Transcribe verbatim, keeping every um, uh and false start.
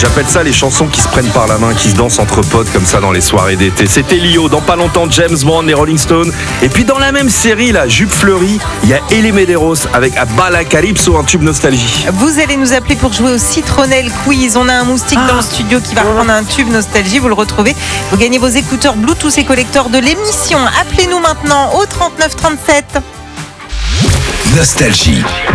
J'appelle ça les chansons qui se prennent par la main, qui se dansent entre potes comme ça dans les soirées d'été. C'était Lio, dans pas longtemps James Bond, les Rolling Stones. Et puis dans la même série, la Jupe fleurie, il y a Elie Medeiros avec Abala Calypso, un tube nostalgie. Vous allez nous appeler pour jouer au Citronnelle Quiz. On a un moustique ah. dans le studio qui va reprendre un tube nostalgie. Vous le retrouvez. Vous gagnez vos écouteurs Bluetooth et collecteurs de l'émission. Appelez-nous maintenant au trente-neuf trente-sept. Nostalgie.